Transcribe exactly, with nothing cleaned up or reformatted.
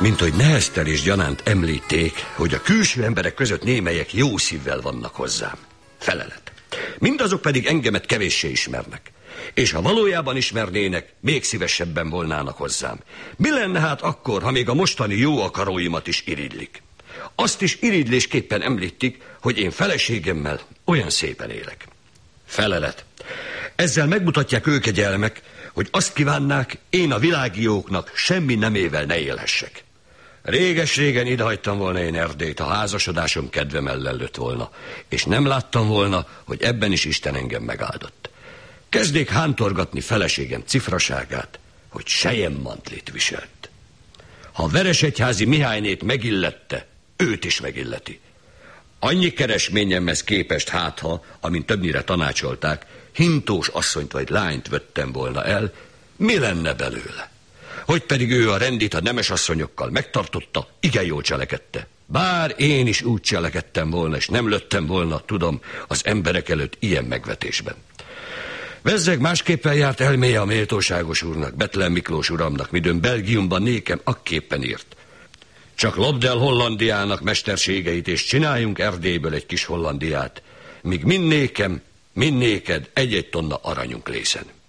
Mint hogy neheztel és gyanánt említék, hogy a külső emberek között némelyek jó szívvel vannak hozzám. Felelet. Mindazok pedig engemet kevéssé ismernek. És ha valójában ismernének, még szívesebben volnának hozzám. Mi lenne hát akkor, ha még a mostani jó akaróimat is irigylik? Azt is irigylésképpen említik, hogy én feleségemmel olyan szépen élek. Felelet. Ezzel megmutatják ők egyelmek, hogy azt kívánnák, én a világi jóknak semmi nemével ne élhessek. Réges-régen idehagytam volna én Erdélyt, ha házasodásom kedvem ellellött volna, és nem láttam volna, hogy ebben is Isten engem megáldott. Kezdék hántorgatni feleségem cifraságát, hogy selyemmantlit viselt. Ha Veresegyházi Mihálynét megillette, őt is megilleti. Annyi keresményemhez képest hátha, amint többnyire tanácsolták, hintós asszonyt vagy lányt vettem volna el, mi lenne belőle? Hogy pedig ő a rendit a nemes asszonyokkal megtartotta, igen jól cselekedte. Bár én is úgy cselekedtem volna, és nem lőttem volna, tudom, az emberek előtt ilyen megvetésben. Vezzeg másképpen járt elméje a méltóságos úrnak, Bethlen Miklós uramnak, midőn Belgiumban nékem akképpen írt. Csak lopd el Hollandiának mesterségeit, és csináljunk Erdélyből egy kis Hollandiát, míg mind nékem, mind néked egy-egy tonna aranyunk lészen.